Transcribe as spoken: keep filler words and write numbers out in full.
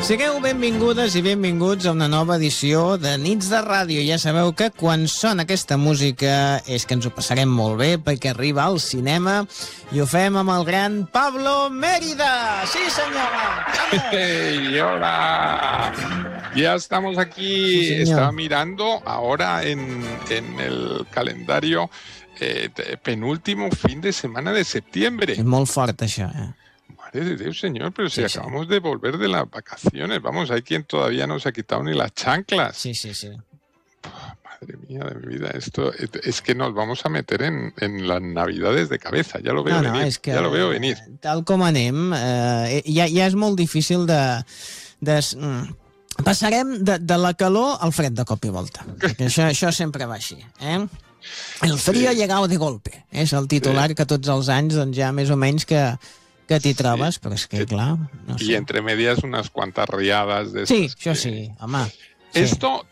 Sigueu benvingudes i benvinguts a una nova edició de Nits de Ràdio. Ja sabeu que quan sona aquesta música és que ens ho passarem molt bé perquè arriba al cinema i ho fem amb el gran Pablo Mérida. Sí, senyora. Hey, hola. Ya estamos aquí. Sí, Estaba mirando ahora en, en el calendario eh, penúltimo fin de semana de septiembre. És molt fort, això, eh? Madre de Dios, señor, pero si Sí, sí. acabamos de volver de las vacaciones. Vamos, hay quien todavía no se ha quitado ni las chanclas. Sí, sí, sí. Madre mía de mi vida, esto es que nos vamos a meter en, en las navidades de cabeza. Ya lo veo No, no, venir. és que, Ya lo veo venir. tal com anem, eh, ja, ja és molt difícil de... de mm, passarem de, de la calor al fred de cop i volta. Perquè això, això sempre va així, eh? El frío ha llegado de golpe. És el titular Sí. que tots els anys doncs, ja més o menys que, que t'hi trobes, però és que, Sí. clar, no Y sé. entre medias unas cuantas riadas de Sí, estas això que- sí, home. Sí. Esto